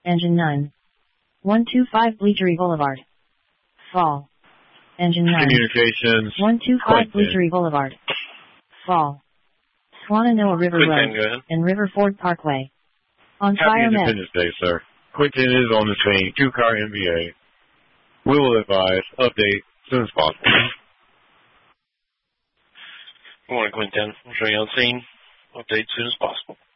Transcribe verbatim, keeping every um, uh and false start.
Engine nine. one two five Bleachery Boulevard. Fall. Engine nine. Communications. one two five Bleachery Boulevard. Fall. Swannanoa River Quinton, Road and River Ford Parkway. On Happy fire med. Independence Day, sir. Quinton is on the scene. Two-car M V A. We will advise. Update as soon as possible. Good morning, Quinton. I'm sure you're on scene. Update as soon as possible.